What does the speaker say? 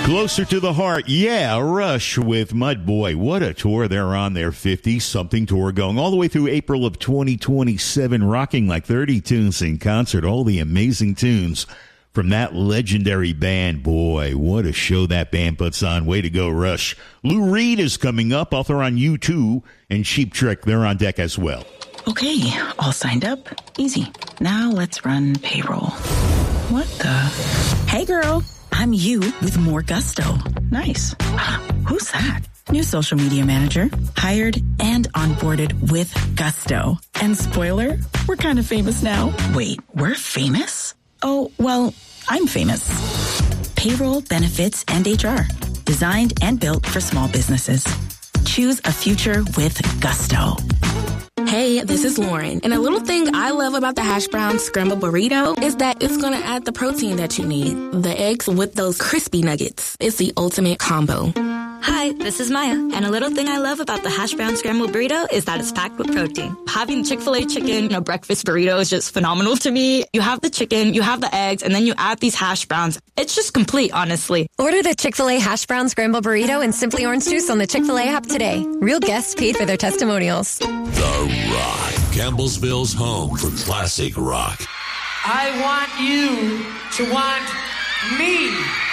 Closer to the heart, yeah, Rush with Mudboy. What a tour they're on, their 50-something tour going all the way through April of 2027, rocking like 30 tunes in concert, all the amazing tunes from that legendary band. Boy, what a show that band puts on. Way to go, Rush. Lou Reed is coming up, author on U2, and Cheap Trick, they're on deck as well. Okay, all signed up. Easy. Now let's run payroll. What the? Hey, girl. I'm you with more gusto. Nice. Who's that? New social media manager. Hired and onboarded with gusto. And spoiler, we're kind of famous now. Wait, we're famous? Oh, well, I'm famous. Payroll, benefits, and HR. Designed and built for small businesses. Choose a future with gusto. Hey, this is Lauren, and a little thing I love about the hash brown scrambled burrito is that it's going to add the protein that you need. The eggs with those crispy nuggets. It's the ultimate combo. Hi, this is Maya, and a little thing I love about the hash brown scrambled burrito is that it's packed with protein. Having Chick-fil-A chicken in a breakfast burrito is just phenomenal to me. You have the chicken, you have the eggs, and then you add these hash browns. It's just complete, honestly. Order the Chick-fil-A hash brown scrambled burrito and Simply Orange Juice on the Chick-fil-A app today. Real guests paid for their testimonials. The Rock, Campbellsville's home for classic rock. I want you to want me.